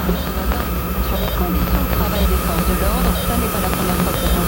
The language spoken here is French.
de ce matin sur les conditions de travail des forces de l'ordre. Ça n'est pas la première fois que ça